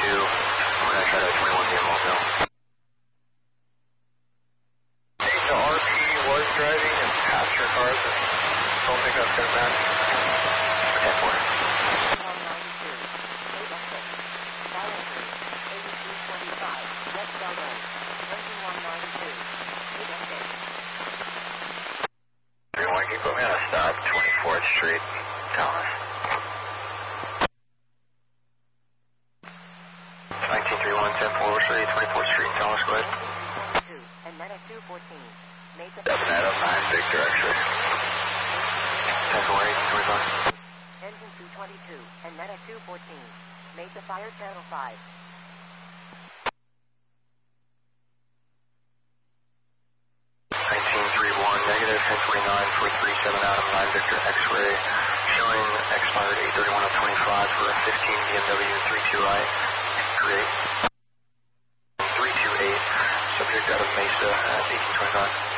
I'm going to try that 21 PM also. The RP was driving and passenger cars, and don't think that's going to match. 10-4. Everyone can put me on a stop, 24th Street, Thomas. 1931 10-4 Street, 24th Street, Thomas, go ahead. And then at 214. 7 Adam 9, Victor, X-ray. 10-4, 1825. Engine 222, and then at 214. Mesa Fire Channel 5. 1931 negative 1049 for 37 Adam 9 Victor X-ray, showing expired 831 of 25 for a 15 BMW 32i. Great. 328, subject out of Mesa at 1825.